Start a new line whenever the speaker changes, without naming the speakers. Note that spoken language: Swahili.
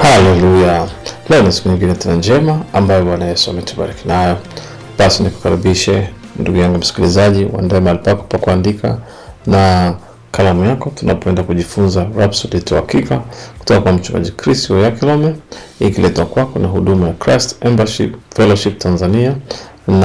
Haleluya. Leo ni siku nyingine tena njema ambayo Bwana Yesu ametubariki nayo. Basi nikukaribishe ndugu yangu msikilizaji, uandae mahali pako pa kuandika na kalamu yako tunapoenda kujifunza Rhapsody ya Uhakika kutoka kwa mchungaji Chris Oyakilome, ikiletwa kwako na huduma ya Christ Embassy Fellowship Tanzania